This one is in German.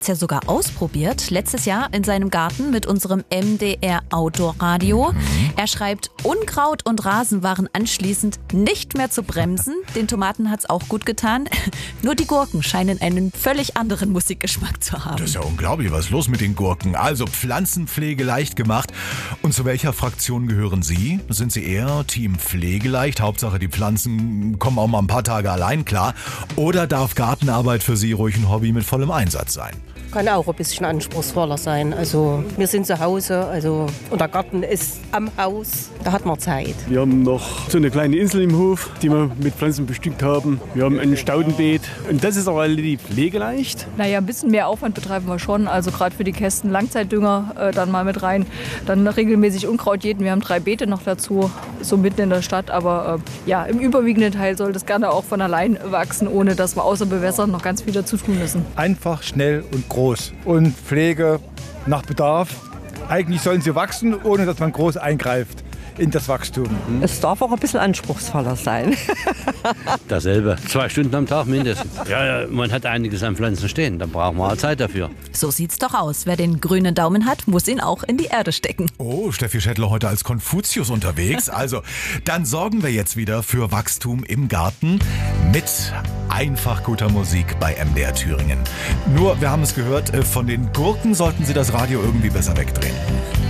Es ja sogar ausprobiert, letztes Jahr in seinem Garten mit unserem MDR Outdoor Radio. Er schreibt, Unkraut und Rasen waren anschließend nicht mehr zu bremsen. Den Tomaten hat's auch gut getan. Nur die Gurken scheinen einen völlig anderen Musikgeschmack zu haben. Das ist ja unglaublich, was ist los mit den Gurken? Also Pflanzenpflege leicht gemacht. Und zu welcher Fraktion gehören Sie? Sind Sie eher Team Pflegeleicht? Hauptsache die Pflanzen kommen auch mal ein paar Tage allein klar. Oder darf Gartenarbeit für Sie ruhig ein Hobby mit vollem Einsatz sein? Kann auch ein bisschen anspruchsvoller sein. Also wir sind zu Hause, und der Garten ist am Haus. Da hat man Zeit. Wir haben noch so eine kleine Insel im Hof, die wir mit Pflanzen bestückt haben. Wir haben ein Staudenbeet und das ist auch relativ pflegeleicht. Naja, ein bisschen mehr Aufwand betreiben wir schon. Also gerade für die Kästen Langzeitdünger dann mal mit rein. Dann regelmäßig Unkraut jäten. Wir haben 3 Beete noch dazu, so mitten in der Stadt. Aber im überwiegenden Teil soll das gerne auch von allein wachsen, ohne dass wir außer Bewässern noch ganz viel dazu tun müssen. Einfach, schnell und groß. Und Pflege nach Bedarf. Eigentlich sollen sie wachsen, ohne dass man groß eingreift in das Wachstum. Es darf auch ein bisschen anspruchsvoller sein. Dasselbe. 2 Stunden am Tag mindestens. Ja, man hat einiges an Pflanzen stehen. Da braucht man auch Zeit dafür. So sieht's doch aus. Wer den grünen Daumen hat, muss ihn auch in die Erde stecken. Oh, Steffi Schettler heute als Konfuzius unterwegs. Also, dann sorgen wir jetzt wieder für Wachstum im Garten mit einfach guter Musik bei MDR Thüringen. Nur, wir haben es gehört, von den Gurken sollten Sie das Radio irgendwie besser wegdrehen.